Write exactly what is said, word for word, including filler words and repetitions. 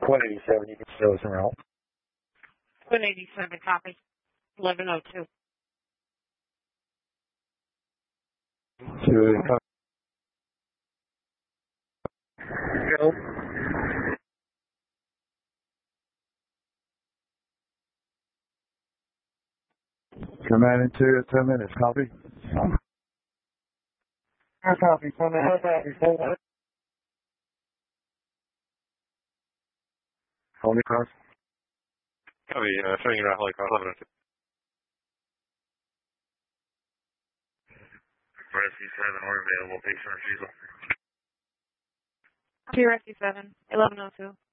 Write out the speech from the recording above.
one eighty-seven, you can show us around. one eighty-seven, copy. eleven oh two. Two, Go. command into ten minutes, copy. Copy, command. Copy. Holy Cross. Copy, uh, showing you around Holy Cross, eleven oh two. Rescue seven, we're available. Patient refusal. Copy, Rescue seven, eleven oh two.